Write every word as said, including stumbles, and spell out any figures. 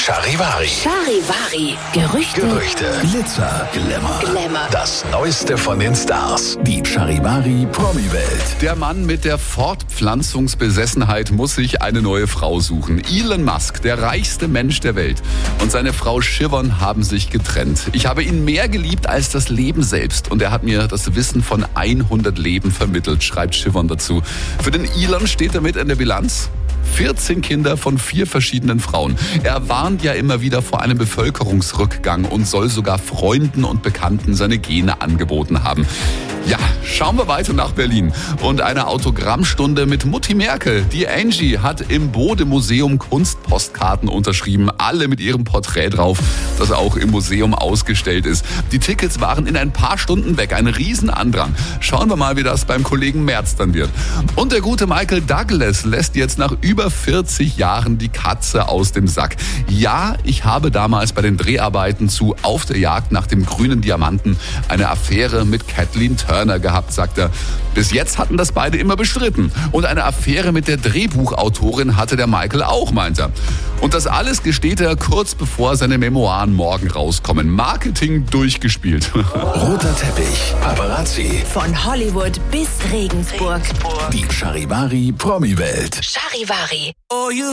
Charivari. Charivari. Gerüchte. Gerüchte. Glitzer, Glamour. Glamour. Das Neueste von den Stars. Die Charivari Promi-Welt. Der Mann mit der Fortpflanzungsbesessenheit muss sich eine neue Frau suchen. Elon Musk, der reichste Mensch der Welt, und seine Frau Siobhan haben sich getrennt. Ich habe ihn mehr geliebt als das Leben selbst und er hat mir das Wissen von hundert Leben vermittelt, schreibt Siobhan dazu. Für den Elon steht damit in der Bilanz vierzehn Kinder von vier verschiedenen Frauen. Er warnt ja immer wieder vor einem Bevölkerungsrückgang und soll sogar Freunden und Bekannten seine Gene angeboten haben. Ja, schauen wir weiter nach Berlin und eine Autogrammstunde mit Mutti Merkel. Die Angie hat im Bode-Museum Kunstpostkarten unterschrieben, alle mit ihrem Porträt drauf, das auch im Museum ausgestellt ist. Die Tickets waren in ein paar Stunden weg, ein Riesenandrang. Schauen wir mal, wie das beim Kollegen Merz dann wird. Und der gute Michael Douglas lässt jetzt nach über vierzig Jahren die Katze aus dem Sack. Ja, ich habe damals bei den Dreharbeiten zu Auf der Jagd nach dem grünen Diamanten eine Affäre mit Kathleen Turner gehabt, sagt er. Bis jetzt hatten das beide immer bestritten. Und eine Affäre mit der Drehbuchautorin hatte der Michael auch, meint er. Und das alles gesteht er kurz bevor seine Memoiren morgen rauskommen. Marketing durchgespielt. Roter Teppich, Paparazzi. Von Hollywood bis Regensburg. Die Charivari Promi-Welt. Charivari.